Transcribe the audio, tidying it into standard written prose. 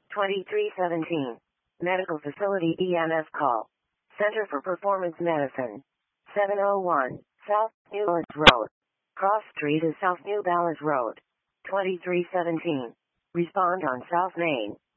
2317. Medical Facility EMS call. Center for Performance Medicine. 701 South New Balance Road. Cross Street is South New Balance Road. 2317. Respond on South Main.